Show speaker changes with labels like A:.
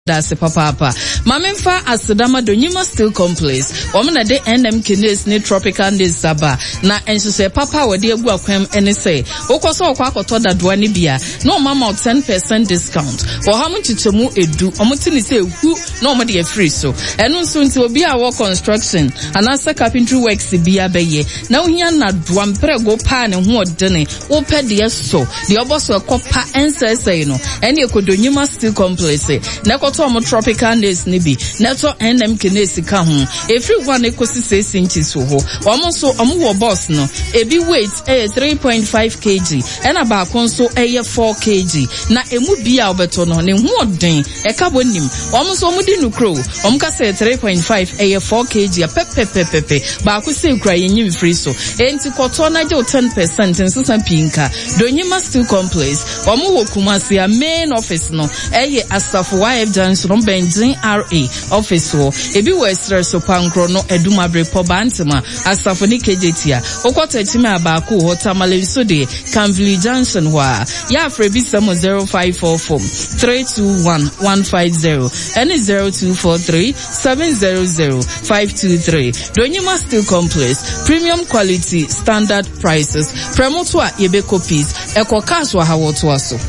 A: That's a papa. Mamemfa Asadama Donyima Steel Complex. Woman de NM Kines ni tropical ni Saba. Na enso papa we de egu akwam ene say. Okoso okwa akoto da doani bia. No mama 10% discount. Wo ha mu chichemu edu. Omuti ni say hu no mo de free so. Eno nso nti obi a wo construction anasa carpentry works bia beye. Na ohia na doampre go pa ne ho odene. Wo pe de so. De oboso ekopa ensese no. Ene ekodonyima Steel Complex. Na Tom tropical days nibi neto NM Kinesi ka ho everyone ekosi 6 inches ho omo wo boss no ebi weight 3.5 kg ena ba konso 4 kg na emu bia obeto no ne ho oden e ka bonim omo so omo di nukro omo ka say 3.5 4 kg pepepepepe ba ko say kura yenyim free so enti koto na je 10% nsusa pinka Donyima Steel Complex omo wo Kumasi a main office no Asafo YF Johnson Benzin RA office wo ebi westre so pankro no edumabre po bantima Asafo ni kejetia okota etime abako ho tamale so de Canville Johnson wa ya frebi samo 0544 321 150 and 0243 700 523 Donyima Steel Complex premium quality standard prices promote wa yebe copies eko cash wa hawoto aso